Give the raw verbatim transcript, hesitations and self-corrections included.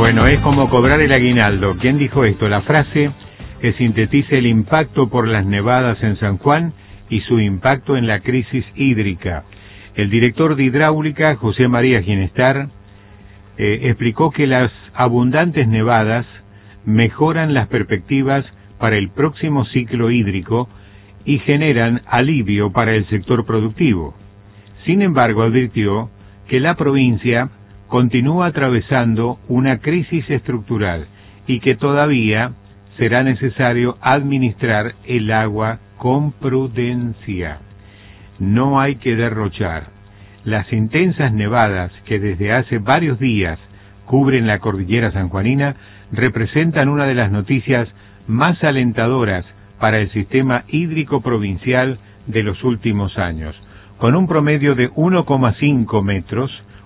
Bueno, es como cobrar el aguinaldo. ¿Quién dijo esto? La frase que sintetiza el impacto por las nevadas en San Juan y su impacto en la crisis hídrica. El director de Hidráulica, José María Ginestar, eh, explicó que las abundantes nevadas mejoran las perspectivas para el próximo ciclo hídrico y generan alivio para el sector productivo. Sin embargo, advirtió que la provincia continúa atravesando una crisis estructural y que todavía será necesario administrar el agua con prudencia. No hay que derrochar. Las intensas nevadas que desde hace varios días cubren la cordillera sanjuanina representan una de las noticias más alentadoras para el sistema hídrico provincial de los últimos años. Con un promedio de uno coma cinco metros,